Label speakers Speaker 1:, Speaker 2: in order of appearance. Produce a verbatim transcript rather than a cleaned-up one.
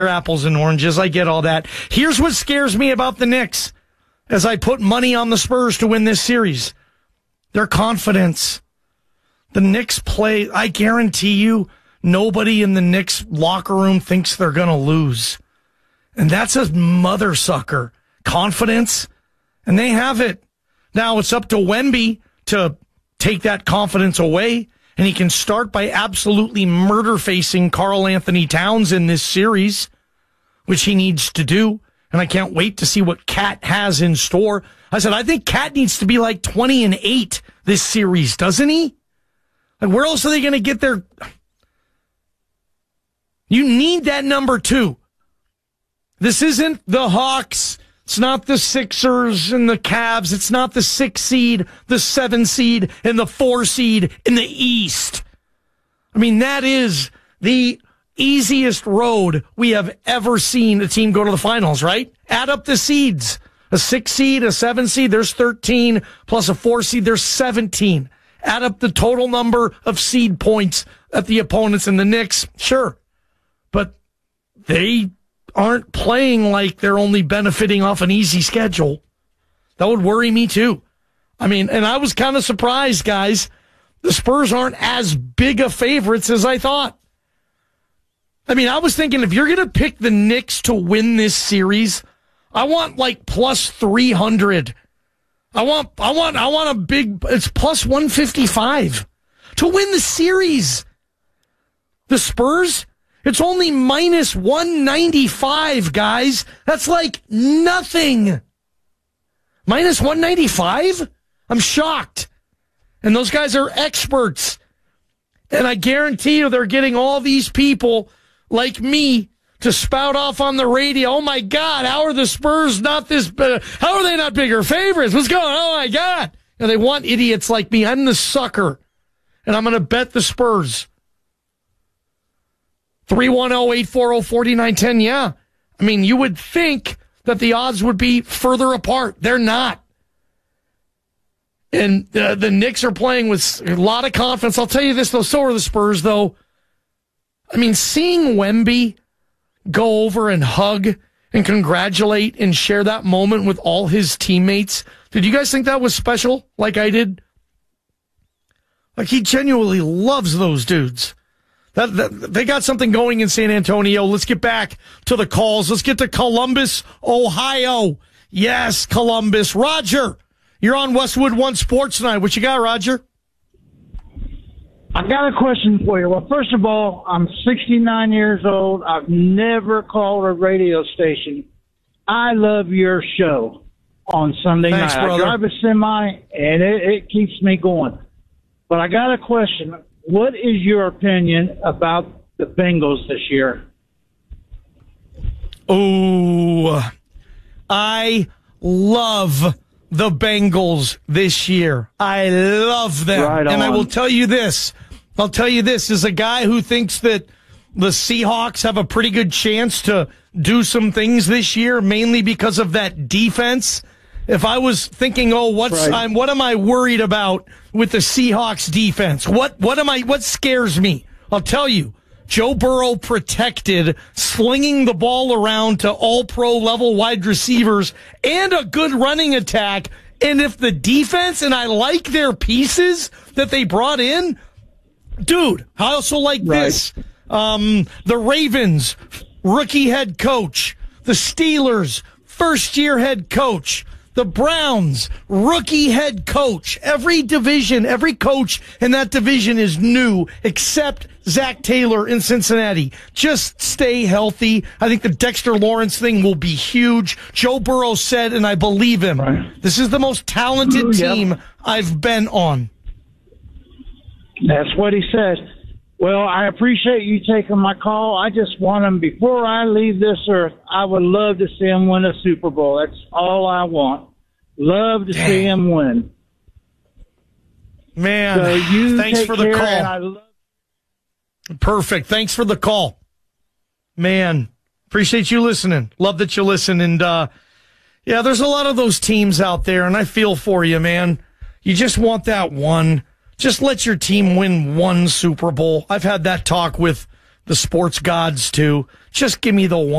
Speaker 1: apples and oranges. I get all that. Here's what scares me about the Knicks as I put money on the Spurs to win this series. Their confidence. The Knicks play, I guarantee you, nobody in the Knicks locker room thinks they're going to lose. And that's a mother sucker. Confidence. And they have it. Now it's up to Wemby to take that confidence away. And he can start by absolutely murder-facing Karl Anthony Towns in this series, which he needs to do. And I can't wait to see what Cat has in store. I said, I think Cat needs to be like twenty and eight this series, doesn't he? Like, where else are they going to get their... You need that number two. This isn't the Hawks. It's not the Sixers and the Cavs. It's not the six seed, the seven seed, and the four seed in the East. I mean, that is the easiest road we have ever seen a team go to the finals, right? Add up the seeds. A six seed, a seven seed, there's thirteen, plus a four seed, there's seventeen. Add up the total number of seed points at the opponents in the Knicks, sure. But they aren't playing like they're only benefiting off an easy schedule. That would worry me too. I mean, and I was kind of surprised, guys. The Spurs aren't as big a favorites as I thought. I mean, I was thinking if you're going to pick the Knicks to win this series, I want like plus three hundred. I want, I want, I want a big, it's plus one fifty-five to win the series. The Spurs, it's only minus one ninety-five, guys. That's like nothing. Minus one ninety-five? I'm shocked. And those guys are experts. And I guarantee you they're getting all these people like me to spout off on the radio. Oh, my God, how are the Spurs not this, uh, how are they not bigger favorites? What's going on? Oh, my God. You know, they want idiots like me. I'm the sucker. And I'm going to bet the Spurs. three one zero, eight four zero, four nine one zero, yeah. I mean, you would think that the odds would be further apart. They're not. And uh, the Knicks are playing with a lot of confidence. I'll tell you this, though, so are the Spurs, though. I mean, seeing Wemby go over and hug and congratulate and share that moment with all his teammates, did you guys think that was special like I did? Like, he genuinely loves those dudes. That, that, they got something going in San Antonio. Let's get back to the calls. Let's get to Columbus, Ohio. Yes, Columbus. Roger, you're on Westwood One Sports tonight. What you got, Roger?
Speaker 2: I got a question for you. Well, first of all, I'm sixty-nine years old. I've never called a radio station. I love your show on Sunday
Speaker 1: Thanks,
Speaker 2: night.
Speaker 1: brother.
Speaker 2: I drive a semi, and it, it keeps me going. But I got a question. What is your opinion about the Bengals this year?
Speaker 1: Oh, I love the Bengals this year. I love them.
Speaker 2: Right on.
Speaker 1: And I will tell you this. I'll tell you this. As a guy who thinks that the Seahawks have a pretty good chance to do some things this year, mainly because of that defense. If I was thinking, oh, what's
Speaker 2: right.
Speaker 1: I'm, what am I worried about with the Seahawks defense? What what am I? What scares me? I'll tell you. Joe Burrow protected, slinging the ball around to all-pro level wide receivers and a good running attack. And if the defense, and I like their pieces that they brought in, dude, I also like
Speaker 2: right.
Speaker 1: this. Um, the Ravens, rookie head coach. The Steelers, first-year head coach. The Browns, rookie head coach. Every division, every coach in that division is new, except Zach Taylor in Cincinnati. Just stay healthy. I think the Dexter Lawrence thing will be huge. Joe Burrow said, and I believe him,
Speaker 2: right.
Speaker 1: this is the most talented
Speaker 2: Ooh,
Speaker 1: team
Speaker 2: yep.
Speaker 1: I've been on.
Speaker 2: That's what he said. Well, I appreciate you taking my call. I just want him, before I leave this earth, I would love to see him win a Super Bowl. That's all I want. Love to Damn. see him win.
Speaker 1: Man,
Speaker 2: so you
Speaker 1: thanks for the
Speaker 2: care,
Speaker 1: call.
Speaker 2: and I love-
Speaker 1: Perfect. Thanks for the call. Man, appreciate you listening. Love that you listen. And, uh, yeah, there's a lot of those teams out there, and I feel for you, man. You just want that one. Just let your team win one Super Bowl. I've had that talk with the sports gods too. Just give me the one.